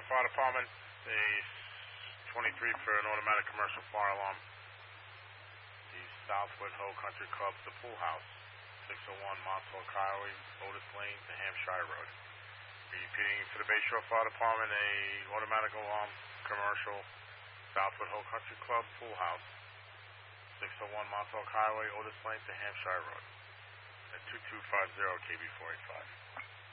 Fire Department, a 23 for an automatic commercial fire alarm. The Southwood Hill Country Club, the Pool House, 601 Montauk Highway, Otis Lane to Hampshire Road. Repeating for the Bayshore Fire Department, a automatic alarm commercial, Southwood Hill Country Club, Pool House, 601 Montauk Highway, Otis Lane to Hampshire Road. At 2250 KB485.